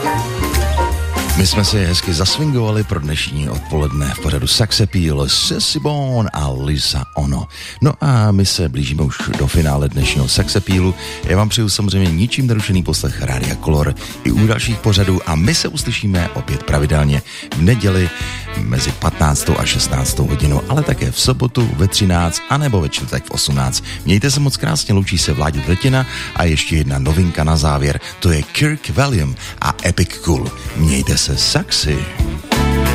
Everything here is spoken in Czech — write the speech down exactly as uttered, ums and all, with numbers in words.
My jsme si hezky zaswingovali pro dnešní odpoledne v pořadu Sex Appeal Sissy Bone a Lisa Ono. No a my se blížíme už do finále dnešního Sex Appealu. Já vám přeju samozřejmě ničím nerušený poslech Rádia Color i u dalších pořadů a my se uslyšíme opět pravidelně v neděli mezi patnáctou a šestnáctou hodinou, ale také v sobotu ve třináct anebo ve čtvrtek v osmnáct. Mějte se moc krásně, loučí se Vláďa Tretina a ještě jedna novinka na závěr, to je Kirk Whalum a Epic Cool. Mějte se sexy.